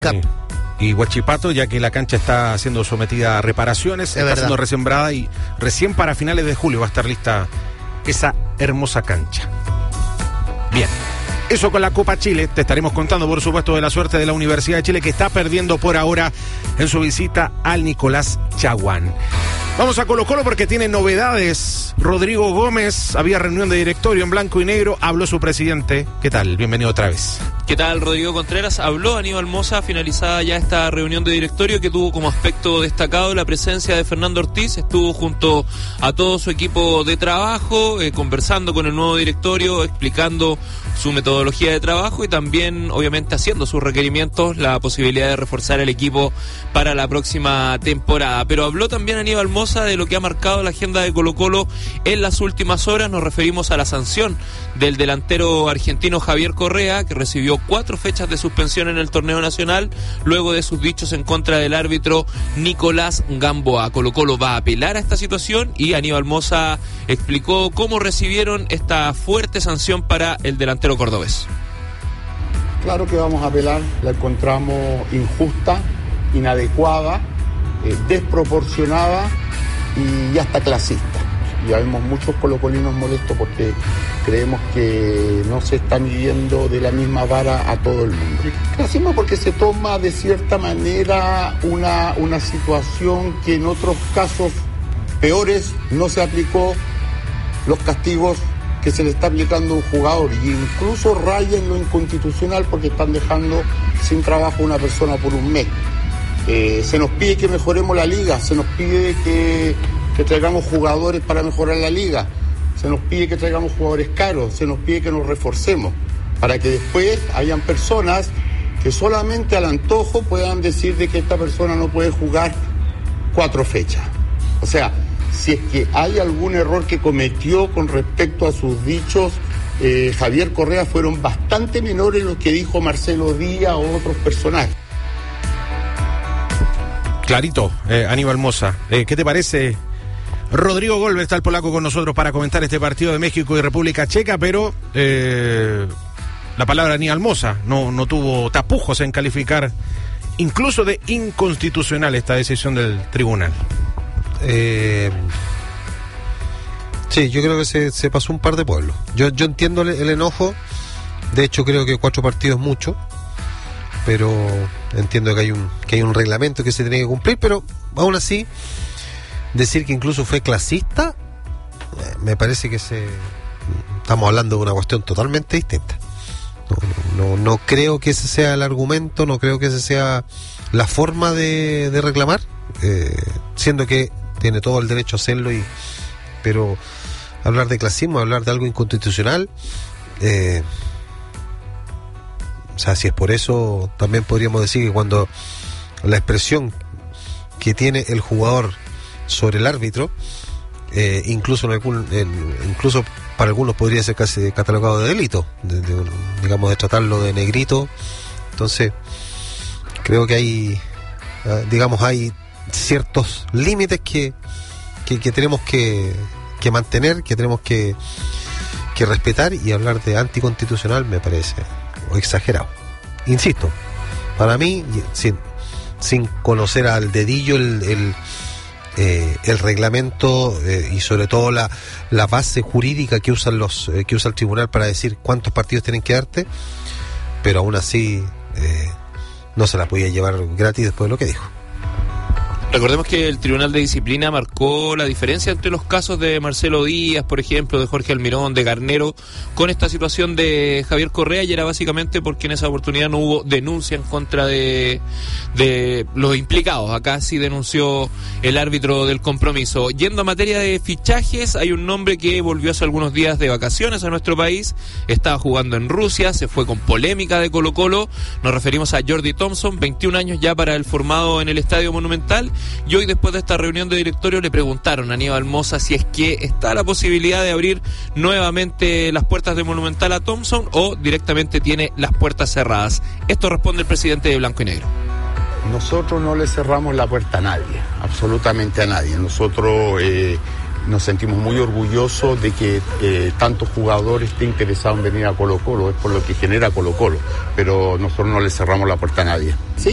Sí. Y Huachipato, ya que la cancha está siendo sometida a reparaciones, está siendo resembrada y recién para finales de julio va a estar lista esa hermosa cancha. Bien. Eso con la Copa Chile. Te estaremos contando, por supuesto, de la suerte de la Universidad de Chile, que está perdiendo por ahora en su visita al Nicolás Chaguán. Vamos a Colo-Colo porque tiene novedades. Rodrigo Gómez, había reunión de directorio en blanco y negro, habló su presidente. ¿Qué tal? Bienvenido otra vez. ¿Qué tal, Rodrigo Contreras? Habló Aníbal Mosa, finalizada ya esta reunión de directorio, que tuvo como aspecto destacado la presencia de Fernando Ortiz. Estuvo junto a todo su equipo de trabajo, conversando con el nuevo directorio, explicando su metodología de trabajo y también, obviamente, haciendo sus requerimientos, la posibilidad de reforzar el equipo para la próxima temporada. Pero habló también Aníbal Mosa de lo que ha marcado la agenda de Colo-Colo en las últimas horas. Nos referimos a la sanción del delantero argentino Javier Correa, que recibió 4 fechas de suspensión en el torneo nacional luego de sus dichos en contra del árbitro Nicolás Gamboa. Colo-Colo va a apelar a esta situación y Aníbal Mosa explicó cómo recibieron esta fuerte sanción para el delantero cordobés. Claro que vamos a apelar, la encontramos injusta, inadecuada, desproporcionada y hasta clasista. Ya vemos muchos colocolinos molestos porque creemos que no se está midiendo de la misma vara a todo el mundo. Clasismo porque se toma de cierta manera una situación que en otros casos peores no se aplicó los castigos que se le está aplicando a un jugador, y incluso raya en lo inconstitucional porque están dejando sin trabajo a una persona por un mes. Se nos pide que mejoremos la liga, se nos pide que traigamos jugadores para mejorar la liga, se nos pide que traigamos jugadores caros, se nos pide que nos reforcemos, para que después hayan personas que solamente al antojo puedan decir de que esta persona no puede jugar 4 fechas. O sea, si es que hay algún error que cometió con respecto a sus dichos Javier Correa, fueron bastante menores los que dijo Marcelo Díaz o otros personajes. Clarito, Aníbal Mosa. ¿Qué te parece? Rodrigo Golver está el polaco con nosotros para comentar este partido de México y República Checa, pero la palabra Aníbal Mosa no tuvo tapujos en calificar incluso de inconstitucional esta decisión del tribunal. Sí, yo creo que se pasó un par de pueblos. Yo entiendo el enojo. De hecho, creo que 4 partidos es mucho, pero entiendo que hay un reglamento que se tiene que cumplir. Pero aún así, decir que incluso fue clasista, me parece que estamos hablando de una cuestión totalmente distinta. No creo que ese sea el argumento, no creo que esa sea la forma de reclamar, siendo que tiene todo el derecho a hacerlo, pero hablar de clasismo, hablar de algo inconstitucional, o sea, si es por eso, también podríamos decir que cuando la expresión que tiene el jugador sobre el árbitro, incluso para algunos podría ser casi catalogado de delito, digamos, de tratarlo de negrito. Entonces creo que hay ciertos límites que tenemos que mantener, que tenemos que respetar, y hablar de anticonstitucional me parece exagerado. Insisto, para mí, sin conocer al dedillo el reglamento y sobre todo la base jurídica que usa el tribunal para decir cuántos partidos tienen que darte, pero aún así no se la podía llevar gratis después de lo que dijo. Recordemos que el Tribunal de Disciplina marcó la diferencia entre los casos de Marcelo Díaz, por ejemplo, de Jorge Almirón, de Garnero, con esta situación de Javier Correa, y era básicamente porque en esa oportunidad no hubo denuncia en contra de los implicados. Acá sí denunció el árbitro del compromiso. Yendo a materia de fichajes, hay un nombre que volvió hace algunos días de vacaciones a nuestro país, estaba jugando en Rusia, se fue con polémica de Colo-Colo. Nos referimos a Jordi Thompson, 21 años ya para el formado en el Estadio Monumental. Y hoy, después de esta reunión de directorio, le preguntaron a Aníbal Mosa si es que está la posibilidad de abrir nuevamente las puertas de Monumental a Thompson o directamente tiene las puertas cerradas. Esto responde el presidente de Blanco y Negro. Nosotros no le cerramos la puerta a nadie, absolutamente a nadie. Nosotros nos sentimos muy orgullosos de que tantos jugadores estén interesados en venir a Colo-Colo, es por lo que genera Colo-Colo, pero nosotros no le cerramos la puerta a nadie. ¿Sí?